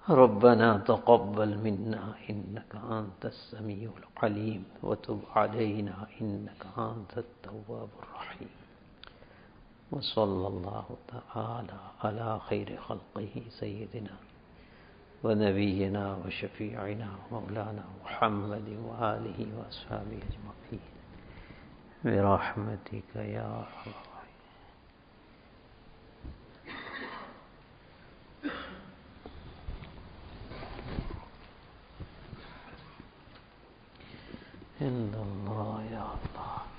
ربنا تقبل منا إنك أنت السميع العليم وتب علينا إنك أنت التواب الرحيم. وصلى الله تعالى على خير خلقه سيدنا ونبينا وشفيعنا مولانا محمد وآله وأصحابه أجمعين برحمتك يا أرحم الراحمين.